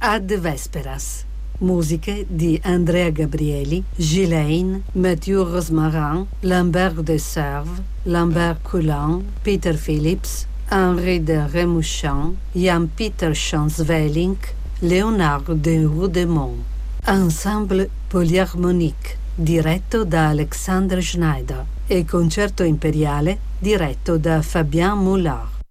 Ad Vesperas. Musiche di Andrea Gabrieli, Ghislaine, Mathieu Rosmarin, Lambert de Serve, Lambert Coulon, Peter Phillips, Henri de Remouchamp, Jan-Pieter Schans-Welink, Léonard de Houdemont. Ensemble Polyharmonique, diretto da Alexandre Schneider, e Concerto Imperiale, diretto da Fabien Moulard.